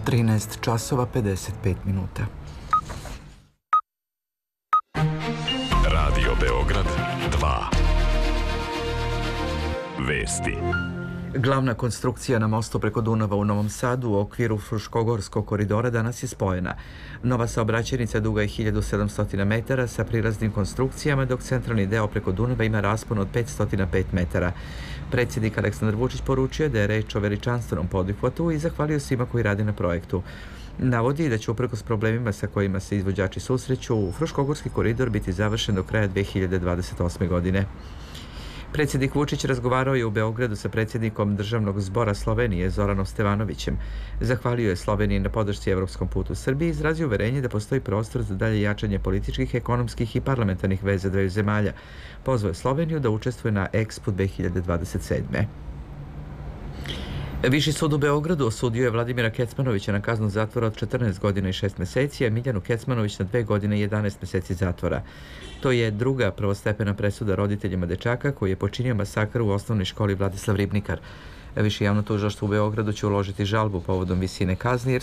13 časova 55 minuta. Radio Beograd 2. Vesti. Glavna konstrukcija na mostu preko Dunava u Novom Sadu u okviru Fruškogorskog koridora danas je spojena. Nova saobraćajnica duga je 1700 metara sa prilaznim konstrukcijama, dok centralni deo preko Dunava ima raspon od 505 metara. Predsjednik Aleksandar Vučić poručio da je reč o veličanstvenom poduhvatu i zahvalio svima koji rade na projektu. Navodi da će uprkos problemima sa kojima se izvođači susreću, Fruškogorski koridor biti završen do kraja 2028. godine. Predsjednik Vučić razgovarao je u Beogradu sa predsjednikom Državnog zbora Slovenije Zoranom Stevanovićem. Zahvalio je Sloveniji na podršci evropskom putu Srbiji i izrazio uverenje da postoji prostor za dalje jačanje političkih, ekonomskih i parlamentarnih veza dveju zemalja. Pozvao je Sloveniju da učestvuje na Expo 2027. Viši sud u Beogradu osudio je Vladimira Kecmanovića na kaznu zatvora od 14 godina i 6 meseci, a Miljanu Kecmanović na 2 godine i 11 meseci zatvora. To je druga prvostepena presuda roditeljima dečaka koji je počinio masakr u osnovnoj školi Vladislav Ribnikar. Viši javno tužilaštvo u Beogradu će uložiti žalbu povodom visine kazni jer